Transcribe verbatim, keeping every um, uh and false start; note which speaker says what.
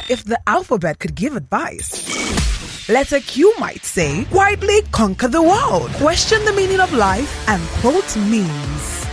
Speaker 1: if the alphabet could give advice, letter Q might say, quietly conquer the world, question the meaning of life, and quote memes.